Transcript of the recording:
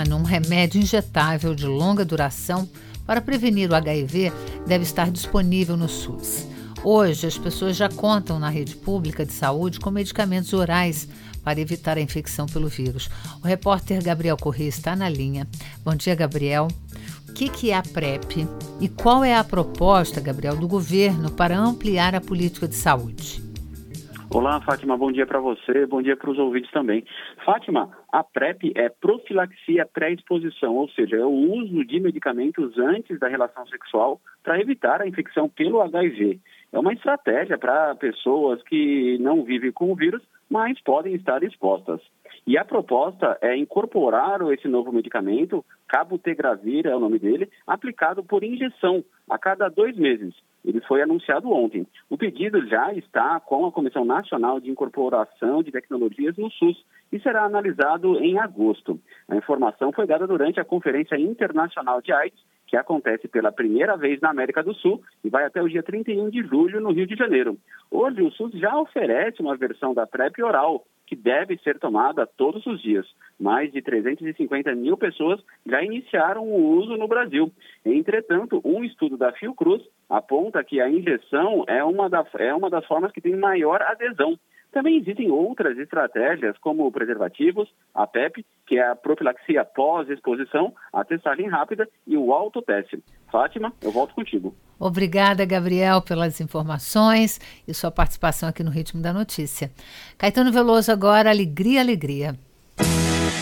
ano, um remédio injetável de longa duração para prevenir o HIV deve estar disponível no SUS. Hoje, as pessoas já contam na rede pública de saúde com medicamentos orais para evitar a infecção pelo vírus. O repórter Gabriel Corrêa está na linha. Bom dia, Gabriel. O que é a PrEP e qual é a proposta, Gabriel, do governo para ampliar a política de saúde? Olá, Fátima, bom dia para você, bom dia para os ouvintes também. Fátima, a PrEP é profilaxia pré-exposição, ou seja, é o uso de medicamentos antes da relação sexual para evitar a infecção pelo HIV. É uma estratégia para pessoas que não vivem com o vírus, mas podem estar expostas. E a proposta é incorporar esse novo medicamento, cabotegravir é o nome dele, aplicado por injeção a cada 2 meses. Ele foi anunciado ontem. O pedido já está com a Comissão Nacional de Incorporação de Tecnologias no SUS e será analisado em agosto. A informação foi dada durante a Conferência Internacional de AIDS, que acontece pela primeira vez na América do Sul e vai até o dia 31 de julho no Rio de Janeiro. Hoje, o SUS já oferece uma versão da PrEP oral, que deve ser tomada todos os dias. Mais de 350 mil pessoas já iniciaram o uso no Brasil. Entretanto, um estudo da Fiocruz aponta que a injeção é uma das formas que tem maior adesão. Também existem outras estratégias, como preservativos, a PEP, que é a profilaxia pós-exposição, a testagem rápida e o autoteste. Fátima, eu volto contigo. Obrigada, Gabriel, pelas informações e sua participação aqui no Ritmo da Notícia. Caetano Veloso agora, Alegria, Alegria.